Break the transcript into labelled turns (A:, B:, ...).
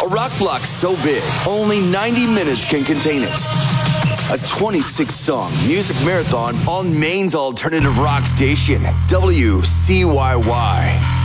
A: rock block so big, only 90 minutes can contain it. A 26-song music marathon on Maine's alternative rock station, WCYY.